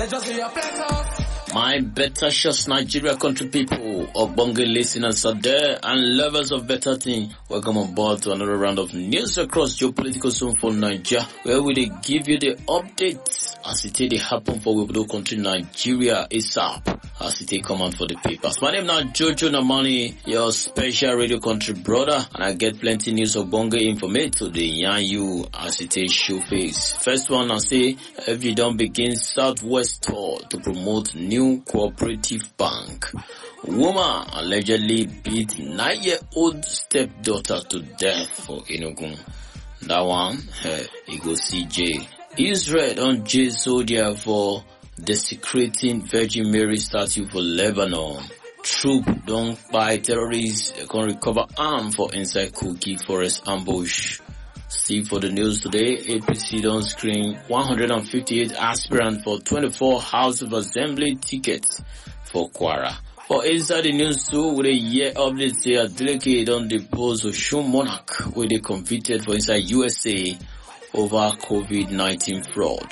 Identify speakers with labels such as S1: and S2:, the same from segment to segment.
S1: My better shots, Nigeria country people, Ogbonge listeners out there and lovers of better things. Welcome on board to another round of news across geopolitical zone for Nigeria, where we dey give you the updates as it dey happen for we country Nigeria ASAP, as it come out for the papers. My name now Jojo Namani, your special radio country brother, and I get plenty news Ogbonge information today yarn you as it show face. First one, I say FG don begin Southwest tour to promote new cooperative bank. Woman allegedly beat 9-year-old stepdaughter to death for Enugu. That one, he go CJ. Israel on J soldier for desecrating Virgin Mary statue for Lebanon. Troop don't buy terrorists can recover arm for inside Kogi forest ambush. See for the news today, APC don't screen 158 aspirants for 24 House of Assembly tickets for Kwara. For inside the news too, with a year update say Adeleke don't depose Osun monarch where they convicted for inside USA over COVID-19 fraud.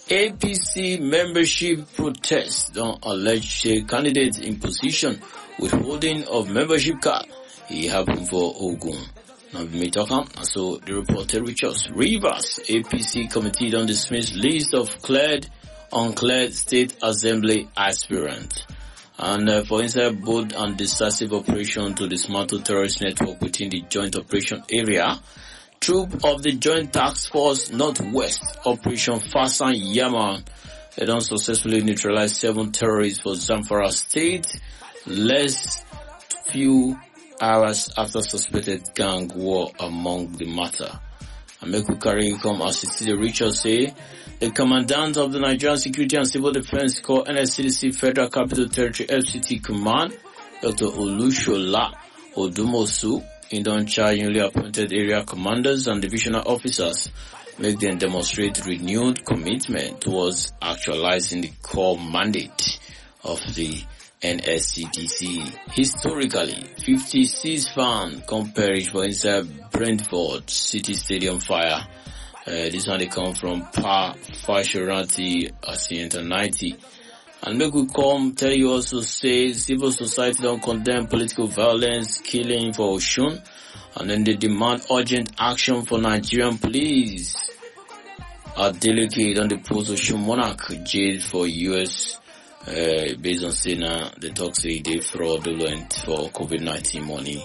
S1: APC membership protest don't allege a candidate in position withholding of membership card. It happened for Ogun. Now me talking, so the reporter reaches Rivers APC committee don't dismiss list of uncleared state assembly aspirants. And for inside bold and decisive operation to dismantle terrorist network within the joint operation area, troop of the Joint Task Force Northwest Operation Fasan Yaman, they don't successfully neutralize 7 terrorists for Zamfara State, less few hours after suspected gang war among the matter. And make we carry come as it is the Richard say, the commandant of the Nigerian Security and Civil Defense Corps NSCDC Federal Capital Territory FCT Command, Dr. Olushola Odumosu, in don charge newly appointed area commanders and divisional officers, make them demonstrate renewed commitment towards actualizing the core mandate of the NSCDC. Historically, 56 fans come perish for inside Brentford City Stadium fire. This one they come from Fashoranti Asienta 90. And make we come tell you also say civil society don't condemn political violence, killing for Osun, and then they demand urgent action for Nigerian police. Adeleke on the post Osun monarch jailed for US based on saying the talk say they fraudulent for COVID-19 money.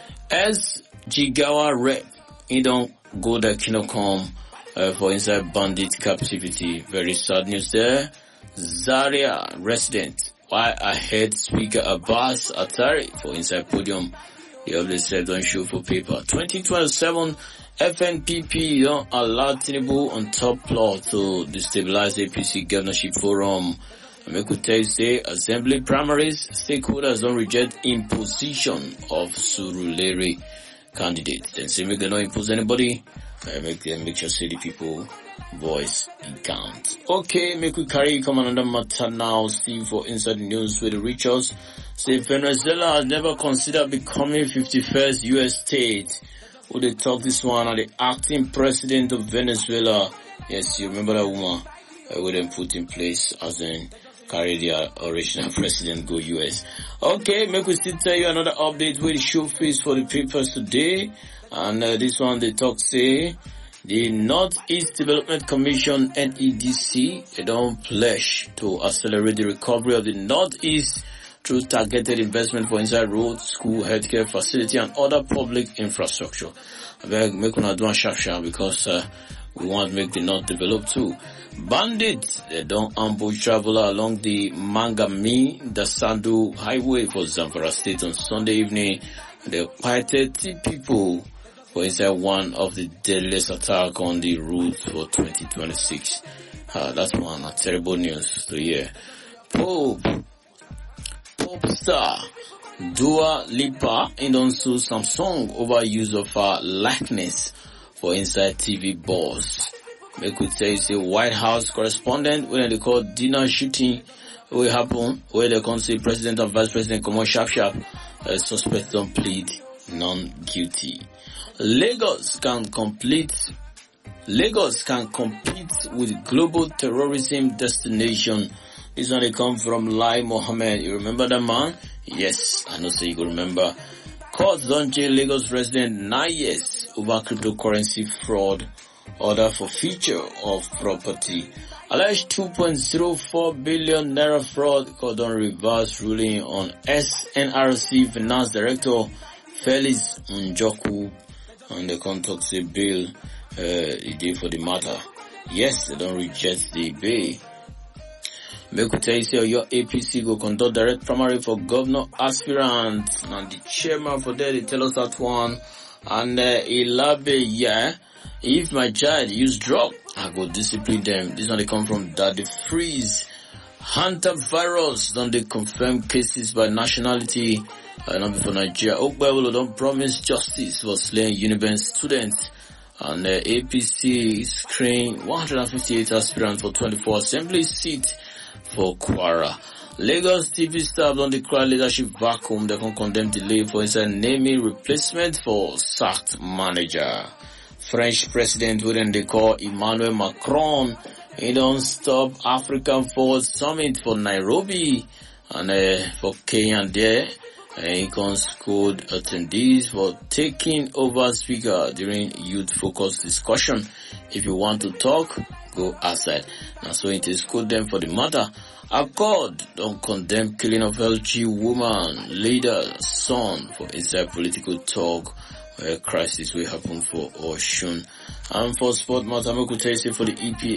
S1: As Jigawa rep, he don't go that come for inside bandit captivity. Very sad news there. Zaria resident, why I heard Speaker Abbas Atari for inside podium. The obviously said don't show for paper. 2027 FNPP don't allow Tinubu on top plot to destabilize APC governorship forum. I make we tell you say assembly primaries, stakeholders don't reject imposition of Surulere candidate. Then say make them not impose anybody. Make sure say the people voice it count. Okay, make we carry come another matter now. See for inside the news with the Richards. Say Venezuela has never considered becoming 51st US state. Who they talk this one are the acting president of Venezuela. Yes, you remember that woman who them put in place as in carry their original president go US. Okay, make we still tell you another update with the show face for the papers today. And this one they talk say the Northeast Development Commission NEDC they don't pledge to accelerate the recovery of the Northeast through targeted investment for inside roads, school, healthcare facility and other public infrastructure. I beg make una do a sharp because we want to make the North develop too. Bandits they don't ambush traveler along the Mangami Dasandu highway for Zamfara State on Sunday evening. They fired 30 people for inside one of the deadliest attack on the route for 2026. That's one terrible news to hear. Pop star Dua Lipa and also Samsung over use of likeness for inside TV boss. Make we tell you say White House correspondent when they call dinner shooting will happen where they can say President and Vice President come on sharp suspect don't plead non-guilty. Lagos can compete with global terrorism destination This one they come from Lai Mohammed. You remember that man? Yes, I know so you go remember. Court don jail Lagos resident 9 years over cryptocurrency fraud, order for forfeiture of property. Alleged 2.04 billion naira fraud. Court don reverse ruling on SNRC Finance Director Felix Njoku, and the contact say bail the day for the matter. Yes, they don't reject the bail. Make we tell you say your APC go conduct direct primary for governor aspirant, and the chairman for there they tell us that one. And Ilabe, yeah, if my child use drug, I go discipline them. This one they come from Daddy Freeze. Hunter virus don't they confirm cases by nationality, not before Nigeria. Ogbewolo don't promise justice for slaying Uniben students. And the APC screen 158 aspirants for 24 assembly seats for Kwara. Lagos TV staff on the crowd leadership vacuum. They can condemn delay for inside naming replacement for sacked manager. French president who then they call Emmanuel Macron. He don't stop African Forward Summit for Nairobi and for Kenya there. He can scold attendees for taking over speaker during youth focused discussion. If you want to talk, go outside. Now so it is scold them for the matter. Accord don't condemn killing of LG woman, leader, son for inside political talk where crisis will happen for Oshun. And for sport matter, I could tell you for the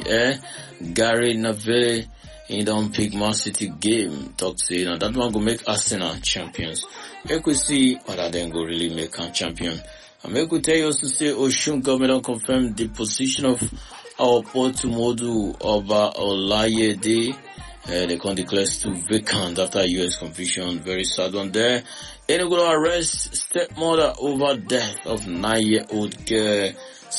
S1: EPA, Gary Neville, he don't pick Man City game. Talk to you, that one go make Arsenal champions. Make we see whether they go really make a champion. And make we tell you also say Oshun government don't confirm the position of our Portumodu Oba Olayede. They can declare to vacant after US conviction. Very sad one there. Then we go arrest stepmother over death of 9-year-old girl,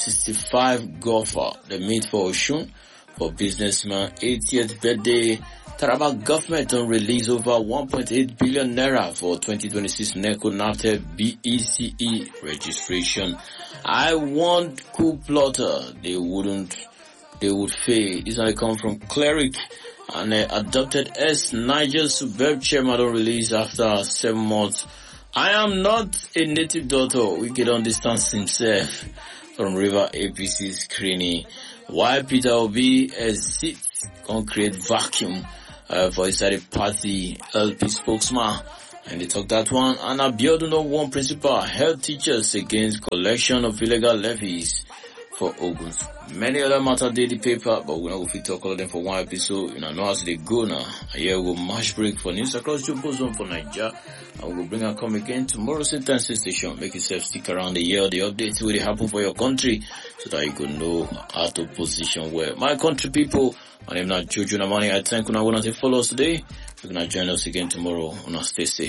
S1: 65 golfer. They meet for Oshun for businessman 80th birthday. Taraba government don't release over 1.8 billion naira for 2026 NECO NAFTA BECE registration. I want coup plotter. They would fail. This one come from Cleric. And adopted Niger Suburb chairman don't release after 7 months. I am not a native daughter. We can understand himself from River APC screening. Why Peter Obi sits can create vacuum for inside the party LP spokesman. And they talk that one. And Abiodun no one principal held teachers against collection of illegal levies for Oguns. Many other matter daily paper, but we're not going to talk all of them for one episode. You know as they go now. Here we'll match break for news across Jopo Zone for Nigeria. And we'll bring and come again tomorrow same time same station. Make yourself stick around the year, the updates will happen for your country so that you can know how to position where. My country people, my name is Jojo Namani. I thank you now to follow us today. You're going to join us again tomorrow. Stay safe.